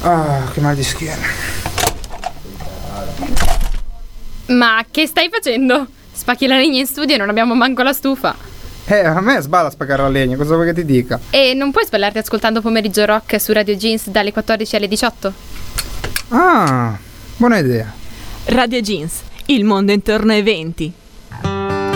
Ah, che mal di schiena. Ma che stai facendo? Spacchi la legna in studio e non abbiamo manco la stufa. A me sballa spaccare la legna, cosa vuoi che ti dica? E non puoi spallarti ascoltando Pomeriggio Rock su Radio Jeans dalle 14 alle 18? Ah, buona idea. Radio Jeans, il mondo intorno ai 20.